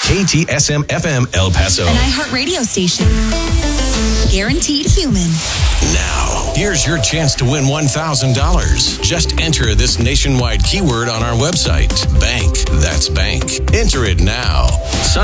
KTSM FM El Paso. An iHeartRadio station. Guaranteed human. Now, here's your chance to win $1,000. Just enter this nationwide keyword on our website. Bank. That's bank. Enter it now.